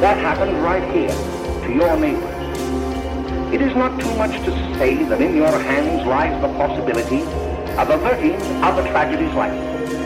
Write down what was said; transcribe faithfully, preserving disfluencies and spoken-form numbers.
That happened right here, to your neighbors. It is not too much to say that in your hands lies the possibility of averting other tragedies like it.